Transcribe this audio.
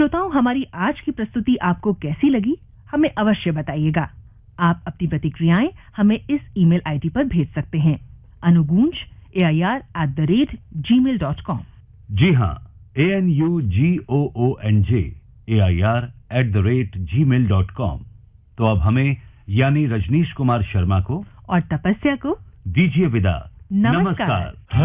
श्रोताओं, हमारी आज की प्रस्तुति आपको कैसी लगी, हमें अवश्य बताइएगा। आप अपनी प्रतिक्रियाएं हमें इस ईमेल आईडी पर भेज सकते हैं, anugunj@gmail.com। जी हाँ, ANUGOONJAIR@gmail.com। तो अब हमें यानी रजनीश कुमार शर्मा को और तपस्या को दीजिए विदा। नमस्कार।